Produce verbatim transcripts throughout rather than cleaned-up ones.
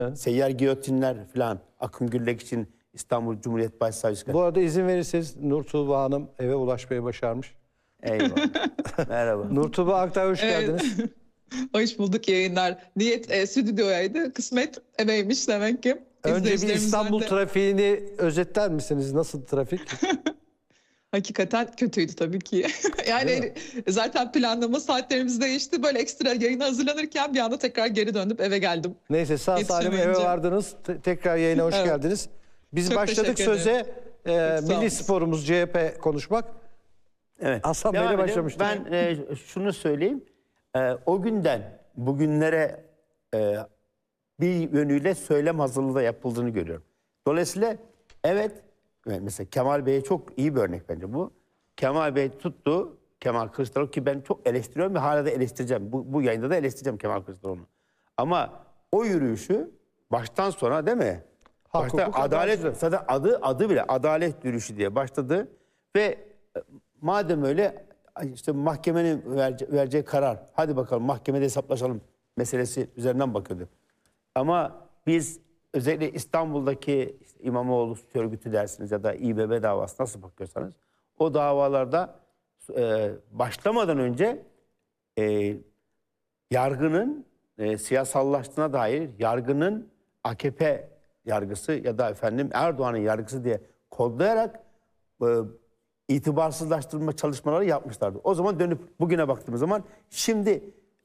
Evet. Seyyar giyotinler falan. Akın Gürlek için İstanbul Cumhuriyet Başsavcısı. Bu arada izin verirseniz Nur Tuğba Hanım eve ulaşmayı başarmış. Eyvallah. Merhaba. Nur Tuğba Aktay hoş Evet. geldiniz. Hoş bulduk, yayınlar. Niyet e, stüdyoyaydı. Kısmet eveymiş demek ki. Önce bir İzleyicilerimizden İstanbul de trafiğini özetler misiniz? Nasıl trafik? hakikaten kötüydü tabii ki. Yani zaten planlama saatlerimiz değişti. Böyle ekstra yayına hazırlanırken bir anda tekrar geri döndüm, eve geldim. Neyse sağ salim eve Yetişemeyince. vardınız. Te- tekrar yayına hoş Evet. geldiniz. Biz Çok başladık teşekkür söze e, Çok sağ olun. milli sporumuz C H P konuşmak. Evet. Hasan Devam Bey'le edelim. başlamıştık. Ben e, şunu söyleyeyim. E, o günden bugünlere e, bir yönüyle söylem hazırlığı da yapıldığını görüyorum. Dolayısıyla evet, yani mesela Kemal Bey'e çok iyi bir örnek bence bu. Kemal Bey tuttu, Kemal Kılıçdaroğlu, ki ben çok eleştiriyorum ve hala da eleştireceğim. Bu, bu yayında da eleştireceğim Kemal Kılıçdaroğlu'nu. Ama o yürüyüşü baştan sona, değil mi? Hak, Başta hukuk, adalet, adalet. zaten adı adı bile adalet yürüyüşü diye başladı ve e, madem öyle işte mahkemenin verece, vereceği karar, hadi bakalım mahkemede hesaplaşalım meselesi üzerinden bakıyordu. Ama biz özellikle İstanbul'daki işte İmamoğlu suç örgütü dersiniz ya da İBB davası, nasıl bakıyorsanız, o davalarda e, başlamadan önce e, yargının e, siyasallaştığına dair, yargının A K P yargısı ya da efendim Erdoğan'ın yargısı diye kodlayarak e, itibarsızlaştırma çalışmaları yapmışlardı. O zaman dönüp bugüne baktığımız zaman şimdi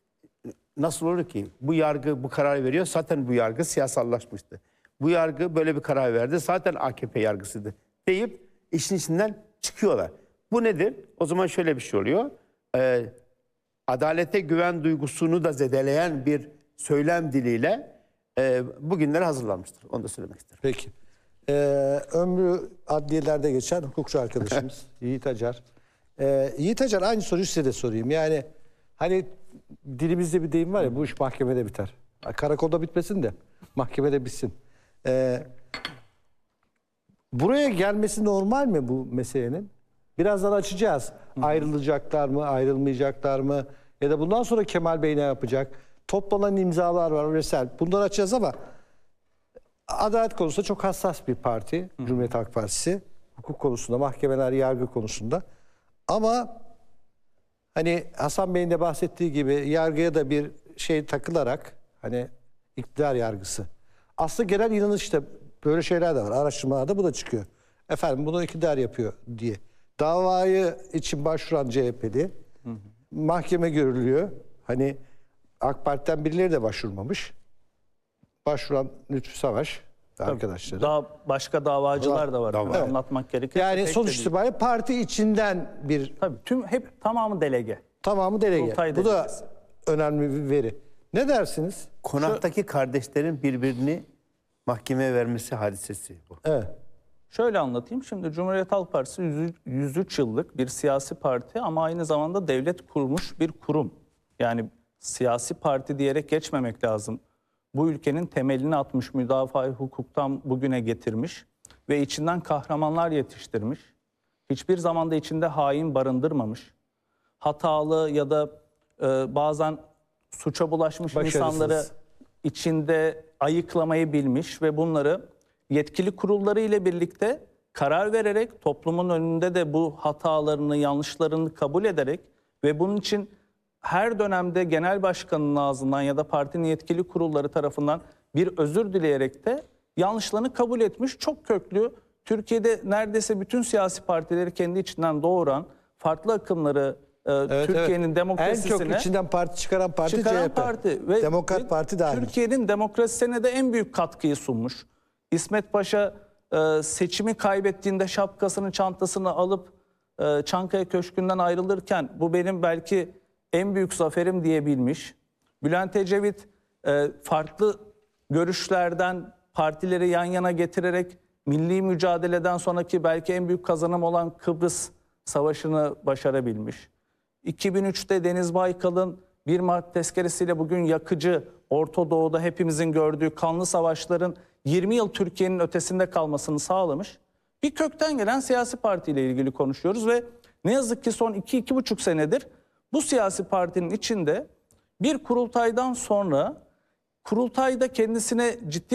nasıl olur ki bu yargı bu kararı veriyor, zaten bu yargı siyasallaşmıştı. Bu yargı böyle bir karar verdi, zaten A K P yargısıydı deyip işin içinden çıkıyorlar. Bu nedir? O zaman şöyle bir şey oluyor. Ee, adalete güven duygusunu da zedeleyen bir söylem diliyle e, bugünlere hazırlanmıştır. Onu da söylemek isterim. Peki. Ee, ömrü adliyelerde geçen hukukçu arkadaşımız Yiğit Acar. Ee, Yiğit Acar, aynı soruyu size de sorayım. Yani hani dilimizde bir deyim var ya, bu iş mahkemede biter. Karakolda bitmesin de mahkemede bitsin. Ee, buraya gelmesi normal mi bu meselenin? Birazdan açacağız. Ayrılacaklar mı, ayrılmayacaklar mı? Ya da bundan sonra Kemal Bey ne yapacak? Toplanan imzalar var vesaire. Bunları açacağız ama adalet konusunda çok hassas bir parti, Cumhuriyet Halk Partisi. Hukuk konusunda, mahkemeler, yargı konusunda. Ama hani Hasan Bey'in de bahsettiği gibi yargıya da bir şey takılarak, hani iktidar yargısı. Aslında genel inanışta böyle şeyler de var. Araştırmalarda bu da çıkıyor. Efendim bunu iktidar yapıyor diye. Davayı için başvuran C H P'li hı hı. mahkeme görülüyor. Hani AK Parti'den birileri de başvurmamış. Başvuran Lütfü Savaş ve arkadaşları. Daha başka davacılar da var. Dava. Evet. Anlatmak gerekirse. Yani tek sonuç de değil. itibariyle parti içinden bir Tabii tüm hep tamamı delege. tamamı delege. Kurultay Bu da delegesi. önemli bir veri. Ne dersiniz? Konaktaki kardeşlerin birbirini mahkemeye vermesi hadisesi bu. Evet. Şöyle anlatayım. Şimdi Cumhuriyet Halk Partisi yüz üç yıllık bir siyasi parti ama aynı zamanda devlet kurmuş bir kurum. Yani siyasi parti diyerek geçmemek lazım. Bu ülkenin temelini atmış, müdafaa-i hukuktan bugüne getirmiş ve içinden kahramanlar yetiştirmiş. Hiçbir zamanda içinde hain barındırmamış. Hatalı ya da e, bazen suça bulaşmış Başarısız. insanları içinde ayıklamayı bilmiş ve bunları yetkili kurulları ile birlikte karar vererek toplumun önünde de bu hatalarını, yanlışlarını kabul ederek ve bunun için her dönemde genel başkanın ağzından ya da partinin yetkili kurulları tarafından bir özür dileyerek de yanlışlarını kabul etmiş, çok köklü, Türkiye'de neredeyse bütün siyasi partileri kendi içinden doğuran farklı akımları e, Evet, Türkiye'nin evet. demokrasisine En çok içinden parti çıkaran parti çıkaran C H P. parti ve, Demokrat ve Parti dahil. Türkiye'nin demokrasisine de en büyük katkıyı sunmuş. İsmet Paşa e, seçimi kaybettiğinde şapkasını, çantasını alıp e, Çankaya Köşkü'nden ayrılırken bu benim belki en büyük zaferim diyebilmiş. Bülent Ecevit e, farklı görüşlerden partileri yan yana getirerek milli mücadeleden sonraki belki en büyük kazanım olan Kıbrıs Savaşı'nı başarabilmiş. iki bin üçte Deniz Baykal'ın bir Mart tezkeresiyle bugün yakıcı, Orta Doğu'da hepimizin gördüğü kanlı savaşların yirmi yıl Türkiye'nin ötesinde kalmasını sağlamış. Bir kökten gelen siyasi partiyle ilgili konuşuyoruz ve ne yazık ki son iki iki buçuk senedir bu siyasi partinin içinde bir kurultaydan sonra kurultayda kendisine ciddi